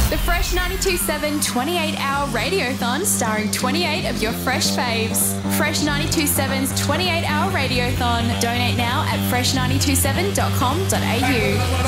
The Fresh 92.7 28-hour radiothon starring 28 of your fresh faves. Fresh 92.7's 28-hour radiothon. Donate now at fresh927.com.au.